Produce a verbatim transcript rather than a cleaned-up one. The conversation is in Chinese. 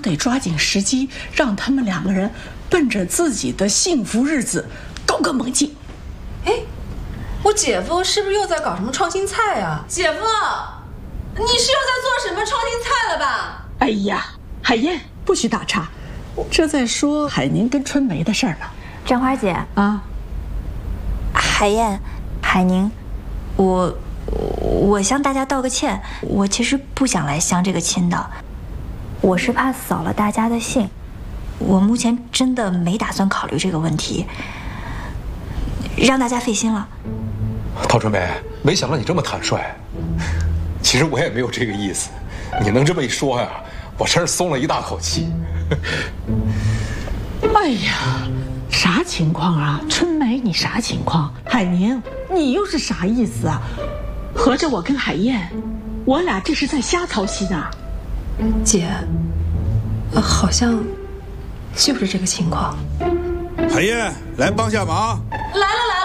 得抓紧时机，让他们两个人奔着自己的幸福日子高歌猛进。 哎，我姐夫是不是又在搞什么创新菜啊？姐夫，你是又在做什么创新菜了吧？ 哎呀，海燕，不许打岔，这在说海宁跟春梅的事儿呢。 张花姐啊， 海燕，海宁，我我向大家道个歉，我其实不想来相这个亲的，我是怕扫了大家的兴，我目前真的没打算考虑这个问题，让大家费心了。 陶春梅，没想到你这么坦率。其实我也没有这个意思，你能这么一说呀，我真是松了一大口气。 哎呀，啥情况啊？春梅，你啥情况？海宁，你又是啥意思啊？合着我跟海燕，我俩这是在瞎操心啊？ 姐，呃，好像就是这个情况。 海燕，来帮下忙。 来